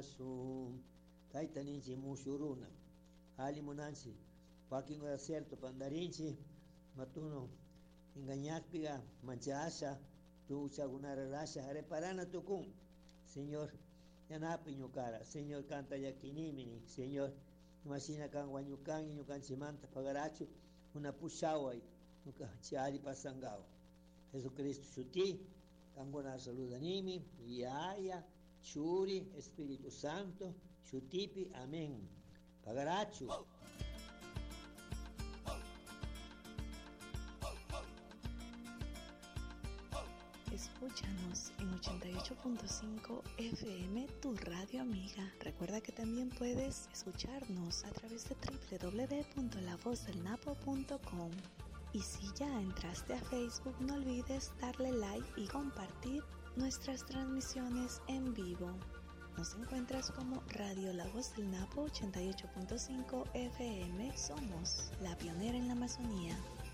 sum taytaninchi mushuruna alimunanchi wakinqa cierto pandarinchi matuno engañakpiqa manchasha tuchakunarasha reparana tukun Señor yanapi ñukara Señor kanta yakinimini Señor imashina kan wañukan ñukanchimanta pagarachu una pushaway ñukanchi alli pasangaw Jesucristo shuti kankuna saludanimi yaya churi Espíritu Santo shutipi amén pagarachu. Escúchanos en 88.5 FM, tu radio amiga. Recuerda que también puedes escucharnos a través de www.lavozdelnapo.com. Y si ya entraste a Facebook, no olvides darle like y compartir nuestras transmisiones en vivo. Nos encuentras como Radio La Voz del Napo 88.5 FM. Somos la pionera en la Amazonía.